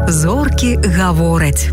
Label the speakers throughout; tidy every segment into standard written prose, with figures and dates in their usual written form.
Speaker 1: Зоркі гавораць.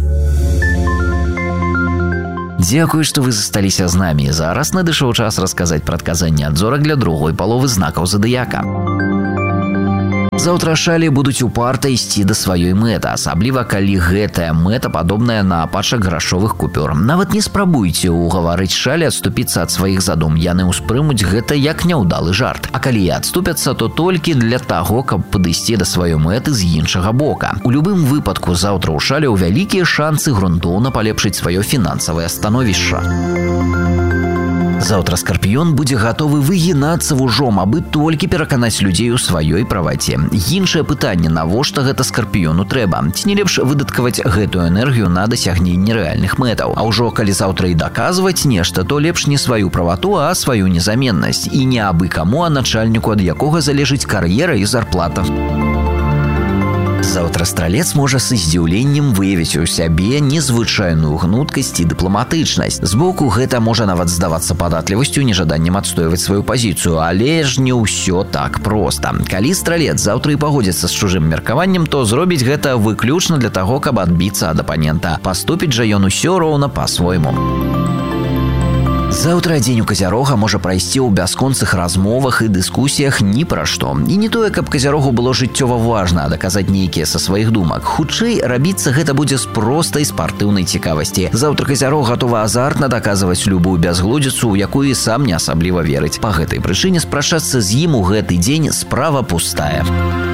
Speaker 2: Дзякую, што вы засталіся з намі. Зараз надышоў час расказаць прадказанні ад зорак для другой паловы знакаў задыяка. Заўтра шалі будуць упарта ісці да сваёй мэты, асабліва калі гэтая мэта падобная на пачак грашовых купюр. Нават не спрабуйце угаварыць шалі адступіцца ад сваіх задум. Яны ўспрымуць гэта як няўдалы жарт. А калі і адступяцца, то толькі для таго, каб падысці да сваёй мэты з іншага бока. У любым выпадку заўтра ў шаляў вялікія шанцы грунтоўна палепшыць сваё фінансавае становішча. Заўтра скарпіён будзе гатовы выгінацца вужом, абы толькі пераканаць людзей у сваёй праваце. Іншае пытанне, навошта гэта скарпіёну трэба? Ці не лепш выдаткаваць гэтую энергію на дасягненне рэальных мэтаў? А ўжо калі заўтра і даказваць нешта, то лепш не сваю правату, а сваю незаменнасць. І не абы каму, а начальніку, ад якога залежыць кар'ера і зарплата. Заўтра стралец можа са здзіўленнем выявіць у сябе незвычайную гнуткасць і дыпламатычнасць. Збоку гэта можа нават здавацца падатлівасцю, нежаданнем адстойваць сваю пазіцыю, але ж не ўсё так проста. Калі стралец заўтра і пагодзіцца з чужым меркаваннем, то зробіць гэта выключна для таго, каб адбіцца ад апанента. Паступіць жа ён усё роўна па-свойму. Заўтра дзень у казярога можа прайсці ў бясконцых размовах і дыскусіях ні пра што. І не тое, каб казярогу было жыццёва важна даказаць нейкія са сваіх думак. Хутчэй, рабіцца гэта будзе з простай спартыўнай цікавасці. Заўтра казярог гатовы азартна даказваць любую бязглудзіцу, у якую і сам не асабліва верыць. Па гэтай прычыне спрачацца з ім у гэты дзень справа пустая.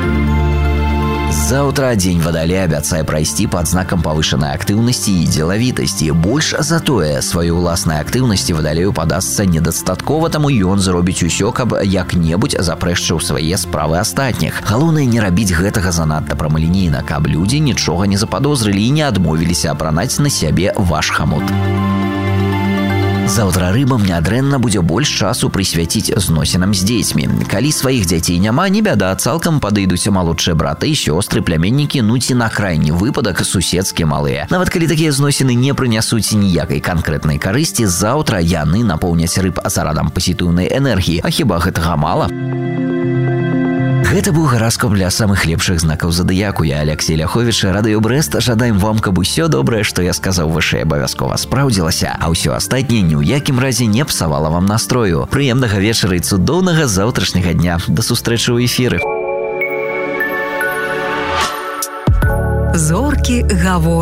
Speaker 2: Заўтра дзень вадалея абяцае прайсці пад знакам павышанай актыўнасці і дзелавітасці. Больш за тое, сваёй уласнай актыўнасці вадалею падасца недастаткова, таму ён зробіць усё, каб як-небудзь запрэшчыў свае справы астатніх. Галоўнае не рабіць гэтага занадта прамалінейна, каб людзі нічога не западозрылі і не адмовіліся апранаць на сябе ваш хамут. Заўтра рыбам нядрэнна будзе больш часу прысвяціць зносінам з дзецьмі. Калі сваіх дзяцей няма, не бяда, цалкам падыйдуць малодшыя браты і сёстры, плямяннікі, ну ці на крайні выпадак суседскія малыя. Нават калі такія зносіны не прынясуць ніякай канкрэтнай карысці, заўтра яны напоўняць рыб зарадам пазітыўнай энергіі. А хіба гэтага мала? Гэта быў гараскоп для самых лепшых знакаў задыяку. Я Алексей Ляховіч, Радыё Брэст. Жадаем вам, каб усё добрае, што я сказаў вышэй, абавязкова спраўдзілася, а ўсё астатняе ні ў якім разе не псавала вам настрою. Прыемнага вечара і цудоўнага заўтрашняга дня. Да сустрэчы ў эфіры.
Speaker 1: Зоркі гавораць.